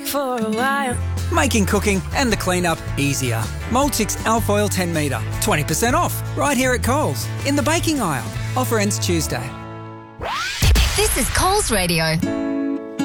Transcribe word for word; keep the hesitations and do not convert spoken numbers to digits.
for a while. Making cooking and the clean-up easier. Multix Alfoil ten metre. twenty percent off right here at Coles in the baking aisle. Offer ends Tuesday. This is Coles Radio.